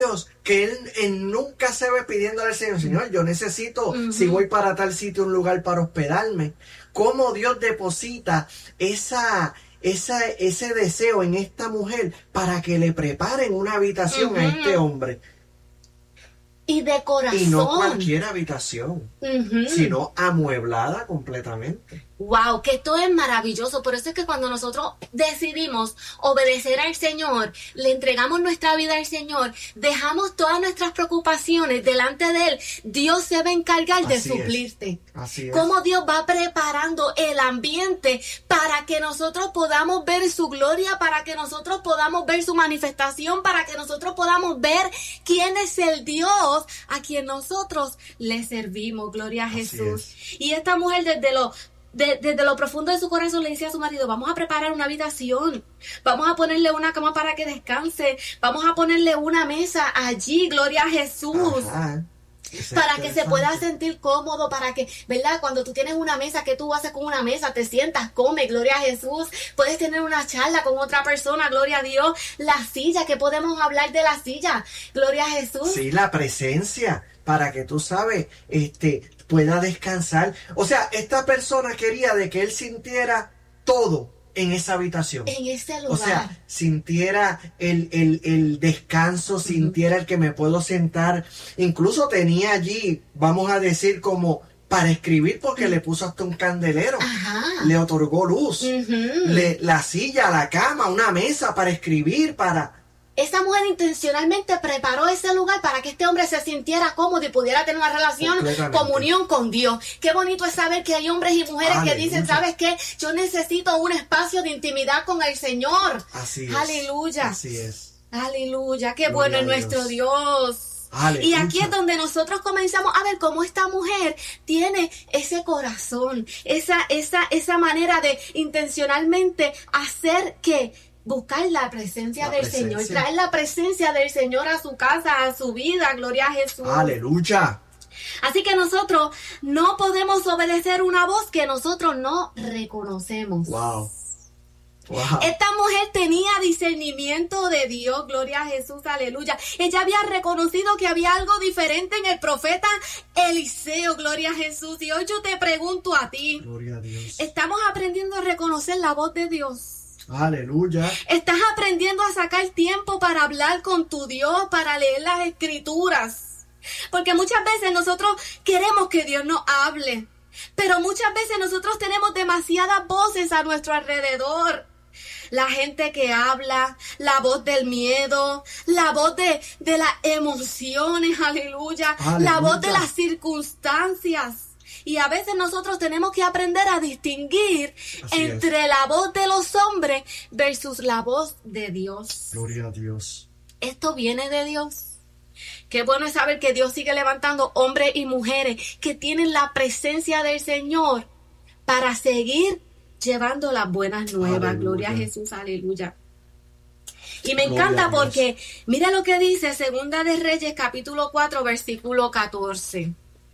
Dios que él nunca se ve pidiéndole al Señor, Señor, yo necesito, si voy para tal sitio, un lugar para hospedarme. Cómo Dios deposita ese deseo en esta mujer para que le preparen una habitación a este hombre. Y de corazón. Y no cualquier habitación, sino amueblada completamente. Wow, que esto es maravilloso. Por eso es que cuando nosotros decidimos obedecer al Señor, le entregamos nuestra vida al Señor, dejamos todas nuestras preocupaciones delante de Él, Dios se va a encargar de suplirte. Así es. Cómo Dios va preparando el ambiente para que nosotros podamos ver su gloria, para que nosotros podamos ver su manifestación, para que nosotros podamos ver quién es el Dios a quien nosotros le servimos. Gloria a Jesús. Y esta mujer desde lo profundo de su corazón le dice a su marido, vamos a preparar una habitación, vamos a ponerle una cama para que descanse, vamos a ponerle una mesa allí, gloria a Jesús. Para que se pueda sentir cómodo, para que, ¿verdad? Cuando tú tienes una mesa, ¿qué tú haces con una mesa? Te sientas, comes, gloria a Jesús. Puedes tener una charla con otra persona, gloria a Dios. La silla, ¿qué podemos hablar de la silla? Gloria a Jesús. Sí, la presencia, para que tú sabes, pueda descansar. O sea, esta persona quería de que él sintiera todo en esa habitación. En ese lugar. O sea, sintiera el descanso, sintiera el que me puedo sentar. Incluso tenía allí, vamos a decir, como para escribir, porque le puso hasta un candelero. Le otorgó luz. La silla, la cama, una mesa para escribir, para... Esa mujer intencionalmente preparó ese lugar para que este hombre se sintiera cómodo y pudiera tener una relación, comunión con Dios. Qué bonito es saber que hay hombres y mujeres que dicen, ¿sabes qué? Yo necesito un espacio de intimidad con el Señor. Así es. Aleluya. Así es. Aleluya. Qué bueno es nuestro Dios. Aleluya. Y aquí es donde nosotros comenzamos a ver cómo esta mujer tiene ese corazón, esa manera de intencionalmente hacer que buscar la presencia del Señor, traer la presencia del Señor a su casa, a su vida, gloria a Jesús. Aleluya. Así que nosotros no podemos obedecer una voz que nosotros no reconocemos. Wow. Esta mujer tenía discernimiento de Dios, gloria a Jesús, aleluya. Ella había reconocido que había algo diferente en el profeta Eliseo, gloria a Jesús. Y hoy yo te pregunto a ti, gloria a Dios, ¿estamos aprendiendo a reconocer la voz de Dios? Aleluya. ¿Estás aprendiendo a sacar tiempo para hablar con tu Dios, para leer las Escrituras? Porque muchas veces nosotros queremos que Dios nos hable, pero muchas veces nosotros tenemos demasiadas voces a nuestro alrededor. La gente que habla, la voz del miedo, la voz de las emociones, aleluya, la voz de las circunstancias. Y a veces nosotros tenemos que aprender a distinguir entre la voz de los hombres versus la voz de Dios. Gloria a Dios. Esto viene de Dios. Qué bueno es saber que Dios sigue levantando hombres y mujeres que tienen la presencia del Señor para seguir llevando las buenas nuevas. Aleluya. Gloria a Jesús, aleluya. Y me encanta porque mira lo que dice Segunda de Reyes, capítulo 4, versículo 14.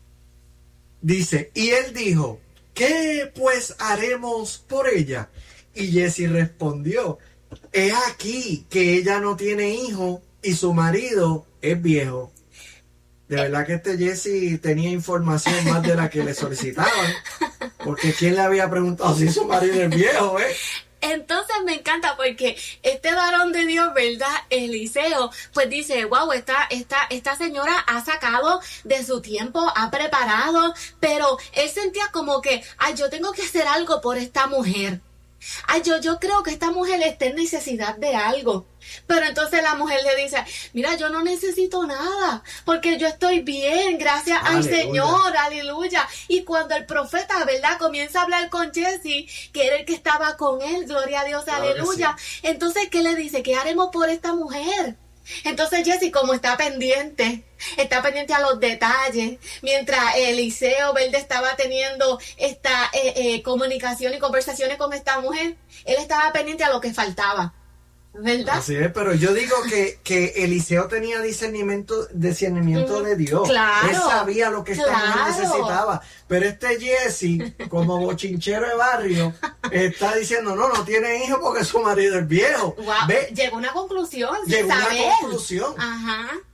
Dice, y él dijo, ¿qué pues haremos por ella? Y Jesse respondió, he aquí que ella no tiene hijo y su marido es viejo. De verdad que Jesse tenía información más de la que le solicitaban, porque ¿quién le había preguntado si su marido es viejo, Entonces me encanta porque este varón de Dios, ¿verdad? Eliseo, pues dice, wow, esta señora ha sacado de su tiempo, ha preparado, pero él sentía como que, ay, yo tengo que hacer algo por esta mujer. Ay, yo creo que esta mujer está en necesidad de algo. Pero entonces la mujer le dice, mira, yo no necesito nada, porque yo estoy bien, gracias al Señor, aleluya. Y cuando el profeta, ¿verdad?, comienza a hablar con Jesse, que era el que estaba con él, gloria a Dios, aleluya. Entonces, ¿qué le dice? ¿Qué haremos por esta mujer? Entonces Jesse, como está pendiente a los detalles, mientras Eliseo, ¿verdad?, estaba teniendo esta comunicación y conversaciones con esta mujer, él estaba pendiente a lo que faltaba, ¿verdad? Así es, pero yo digo que Eliseo tenía discernimiento de Dios. Claro, él sabía lo que esta mujer necesitaba. Pero Jesse, como bochinchero de barrio, está diciendo, no tiene hijo porque su marido es viejo. Wow. Llegó a una conclusión. Llegó a una conclusión. Ajá.